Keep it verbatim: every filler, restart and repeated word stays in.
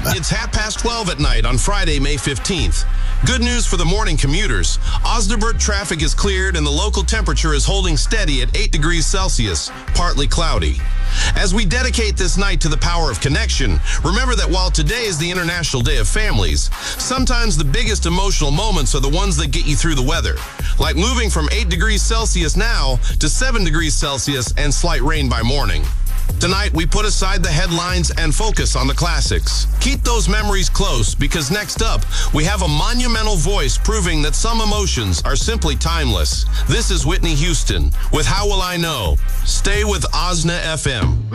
It's half past twelve at night on Friday, May fifteenth. Good news for the morning commuters. Osnaburg traffic is cleared and the local temperature is holding steady at eight degrees Celsius, partly cloudy. As we dedicate this night to the power of connection, remember that while today is the International Day of Families, sometimes the biggest emotional moments are the ones that get you through the weather. Like moving from eight degrees Celsius now to seven degrees Celsius and slight rain by morning. Tonight, we put aside the headlines and focus on the classics. Keep those memories close, because next up, we have a monumental voice proving that some emotions are simply timeless. This is Whitney Houston with How Will I Know? Stay with Osna F M.